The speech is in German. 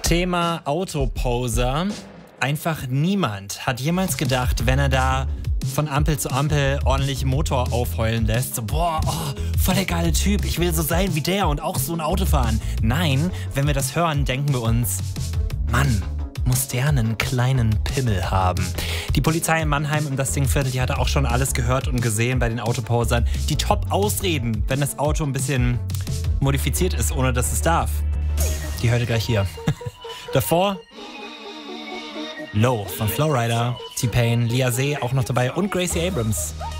Thema Autoposer. Einfach niemand hat jemals gedacht, wenn er da von Ampel zu Ampel ordentlich Motor aufheulen lässt. So, boah, oh, voll der geile Typ, ich will so sein wie der und auch so ein Auto fahren. Nein, wenn wir das hören, denken wir uns, Mann, muss der einen kleinen Pimmel haben. Die Polizei in Mannheim im Dastingviertel, die hatte auch schon alles gehört und gesehen bei den Autoposern. Die Top-Ausreden, wenn das Auto ein bisschen modifiziert ist, ohne dass es darf. Die hört ihr gleich hier. Davor Low von Flowrider, T-Pain, Lia See auch noch dabei und Gracie Abrams.